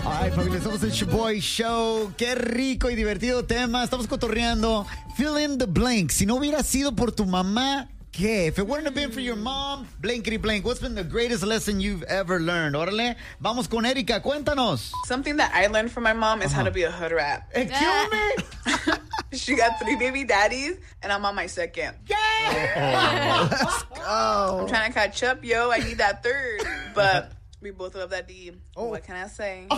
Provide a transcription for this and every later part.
Ay, familia, estamos en Shoboy Show. Qué rico y divertido tema. Estamos cotorreando. Fill in the blank. Si no hubiera sido por tu mamá, ¿qué? If it wouldn't have been for your mom, blankety blank. What's been the greatest lesson you've ever learned? Órale, vamos con Erika, cuéntanos. Something that I learned from my mom is how to be a hood rat. Excuse me? She got 3 baby daddies, and I'm on my second. Let's go. I'm trying to catch up, yo. I need that third. But we both love that D. What can I say?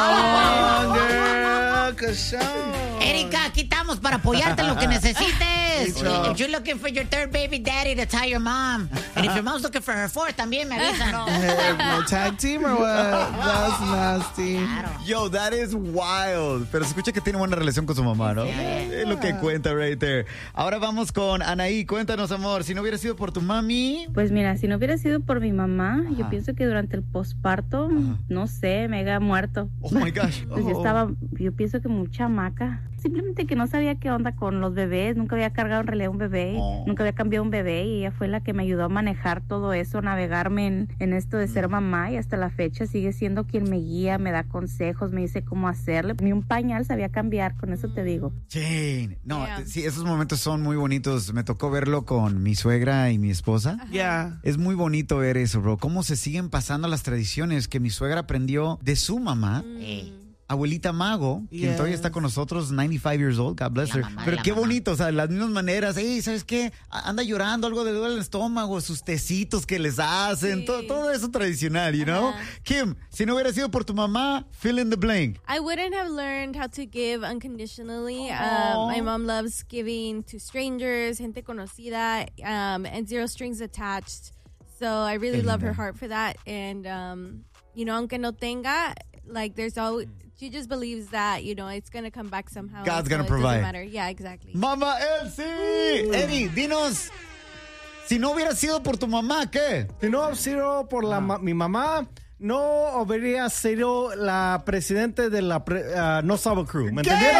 Erika, aquí estamos para apoyarte en lo que necesites. If you're looking for your third baby daddy, to tell your mom. And if your mom's looking for her fourth, también me avisan. No tag team or what? That's nasty. Claro. Yo, that is wild. Pero se escucha que tiene buena relación con su mamá, ¿no? Es lo que cuenta right there. Ahora vamos con Anaí. Cuéntanos, amor. Si no hubiera sido por tu mami... Pues mira, si no hubiera sido por mi mamá, yo pienso que durante el posparto, no sé, me había muerto. Oh, my gosh. Pues yo pienso que mucha hamaca. Simplemente que no sabía qué onda con los bebés. Nunca había cargado en realidad un bebé. Nunca había cambiado un bebé. Y ella fue la que me ayudó a manejar todo eso, navegarme en esto de ser mamá. Y hasta la fecha sigue siendo quien me guía, me da consejos, me dice cómo hacerle. Ni un pañal sabía cambiar, con eso te digo. Jane. No, sí, esos momentos son muy bonitos. Me tocó verlo con mi suegra y mi esposa. Yeah. Es muy bonito ver eso, bro. Cómo se siguen pasando las tradiciones que mi suegra aprendió de su mamá. Abuelita Mago, quien todavía está con nosotros, 95 years old, God bless her. Pero qué bonito, o sea, las mismas maneras. Hey, ¿sabes qué? Anda llorando, algo de duele en el estómago, sus tecitos que les hacen, todo eso tradicional, you know? Kim, si no hubiera sido por tu mamá, fill in the blank. I wouldn't have learned how to give unconditionally. My mom loves giving to strangers, gente conocida, and zero strings attached. So I really love her heart for that. And, aunque no tenga, like, there's always... She just believes that, it's going to come back somehow. God's going to It doesn't provide. matter. Yeah, exactly. Mama Elsie. Eddie, dinos, si no hubiera sido por tu mamá, ¿qué? Si no hubiera sido por mi mamá, no hubiera sido la presidente de la No Sabo Crew. ¿Me entendieron?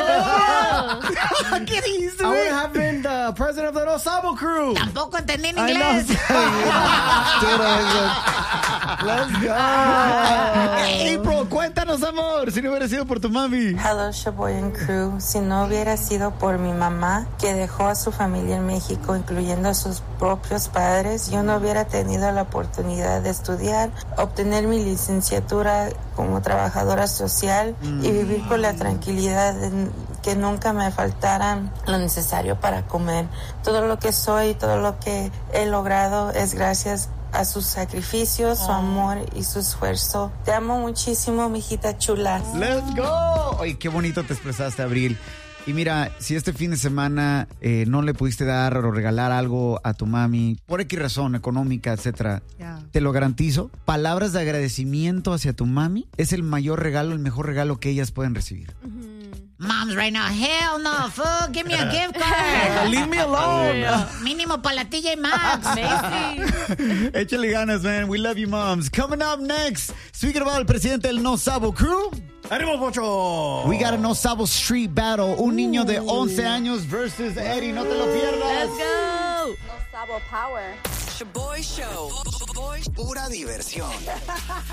¿Qué dices? I would have been the president of the No Sabo Crew. Tampoco entendí en I inglés. Let's go. April, cuéntanos, amor, si no hubiera sido por tu mami. Hello, Shoboy and Crew. Si no hubiera sido por mi mamá, que dejó a su familia en México, incluyendo a sus propios padres, yo no hubiera tenido la oportunidad de estudiar, obtener mi licenciatura como trabajadora social y vivir con la tranquilidad de que nunca me faltara lo necesario para comer. Todo lo que soy, todo lo que he logrado es gracias a sus sacrificios, su amor y su esfuerzo. Te amo muchísimo, mijita chula. Let's go. Oye, qué bonito te expresaste, Abril. Y mira, si este fin de semana no le pudiste dar o regalar algo a tu mami, por X razón, económica, etcétera, te lo garantizo, palabras de agradecimiento hacia tu mami es el mayor regalo, el mejor regalo que ellas pueden recibir. Moms right now, hell no, fool, give me a gift card. Leave me alone. Mínimo para la TJ Maxx. Échale ganas, man. We love you, moms. Coming up next, speaking about el presidente del No Sabo Crew. ¡Ánimo, Pocho! We got a No Sabo Street Battle. Un niño de 11 años versus Eddie. No te lo pierdas. Let's go. Shoboy Show. Pura diversión.